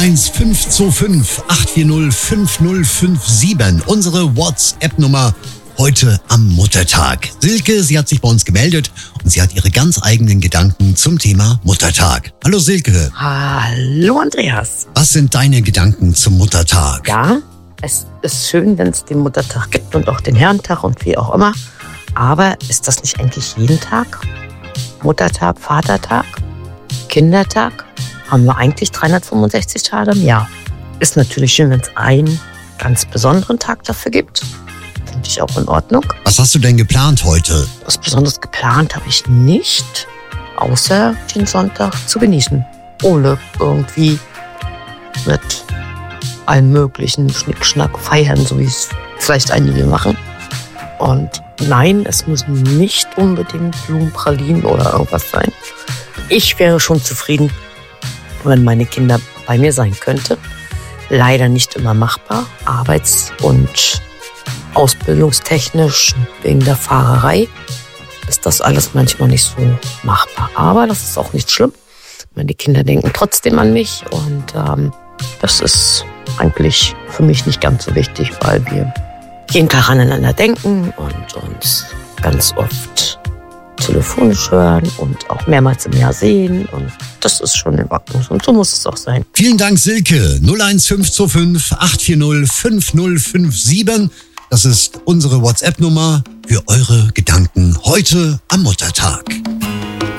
01525 840 5057. Unsere WhatsApp-Nummer heute am Muttertag. Silke, sie hat sich bei uns gemeldet und sie hat ihre ganz eigenen Gedanken zum Thema Muttertag. Hallo Silke. Hallo Andreas. Was sind deine Gedanken zum Muttertag? Ja, es ist schön, wenn es den Muttertag gibt und auch den Herrentag und wie auch immer. Aber ist das nicht eigentlich jeden Tag? Muttertag, Vatertag, Kindertag? Haben wir eigentlich 365 Tage im Jahr. Ist natürlich schön, wenn es einen ganz besonderen Tag dafür gibt. Finde ich auch in Ordnung. Was hast du denn geplant heute? Was Besonderes geplant habe ich nicht, außer den Sonntag zu genießen. Ohne irgendwie mit allem möglichen Schnickschnack feiern, so wie es vielleicht einige machen. Und nein, es muss nicht unbedingt Blumenpralinen oder irgendwas sein. Ich wäre schon zufrieden, wenn meine Kinder bei mir sein könnten. Leider nicht immer machbar, arbeits- und ausbildungstechnisch wegen der Fahrerei ist das alles manchmal nicht so machbar. Aber das ist auch nicht schlimm. Meine Kinder denken trotzdem an mich und das ist eigentlich für mich nicht ganz so wichtig, weil wir jeden Tag aneinander denken und uns ganz oft telefonisch hören und auch mehrmals im Jahr sehen. Und das ist schon in Ordnung. Und so muss es auch sein. Vielen Dank, Silke. 01525 840 5057. Das ist unsere WhatsApp-Nummer für eure Gedanken heute am Muttertag.